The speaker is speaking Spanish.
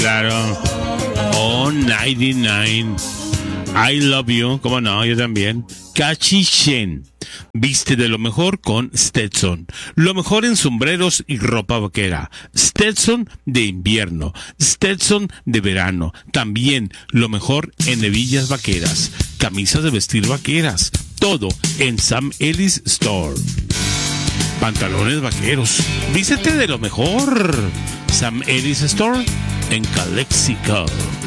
Claro. Oh, 99. I love you. ¿Cómo no? Yo también. Kachi Shen. Viste de lo mejor con Stetson. Lo mejor en sombreros y ropa vaquera. Stetson de invierno. Stetson de verano. También lo mejor en hebillas vaqueras. Camisas de vestir vaqueras. Todo en Sam Ellis Store. Pantalones vaqueros. Vístete de lo mejor. Sam Ellis Store en Calexico.